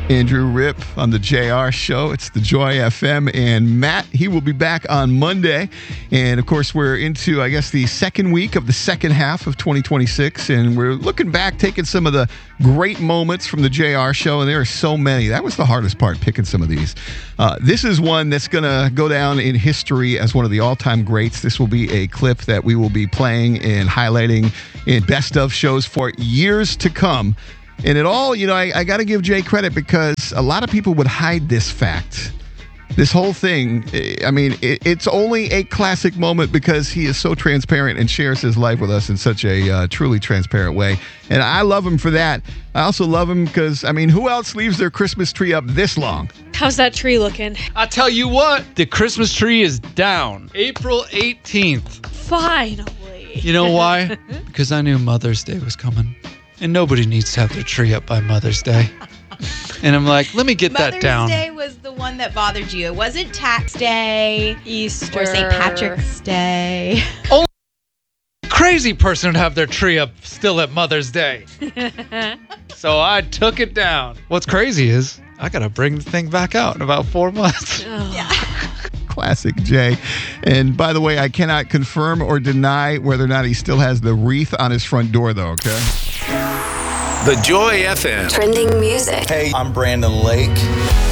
Andrew Ripp on the JR Show. It's the Joy FM. And Matt, he will be back on Monday. And, of course, we're into, I guess, the second week of the second half of 2026. And we're looking back, taking some of the great moments from the JR Show. And there are so many. That was the hardest part, picking some of these. This is one that's going to go down in history as one of the all-time greats. This will be a clip that we will be playing and highlighting in best of shows for years to come. And it all, I got to give Jay credit because a lot of people would hide this fact. This whole thing, I mean, it's only a classic moment because he is so transparent and shares his life with us in such a truly transparent way. And I love him for that. I also love him because, I mean, who else leaves their Christmas tree up this long? How's that tree looking? I tell you what, the Christmas tree is down. April 18th. Finally. You know why? Because I knew Mother's Day was coming. And nobody needs to have their tree up by Mother's Day. And I'm like, let me get that down. Mother's Day was the one that bothered you. It wasn't Tax Day, Easter, or St. Patrick's Day. Only a crazy person would have their tree up still at Mother's Day. So I took it down. What's crazy is I got to bring the thing back out in about 4 months. Oh. Yeah. Classic Jay. And by the way, I cannot confirm or deny whether or not he still has the wreath on his front door, though, okay? The Joy FM. Trending music. Hey, I'm Brandon Lake.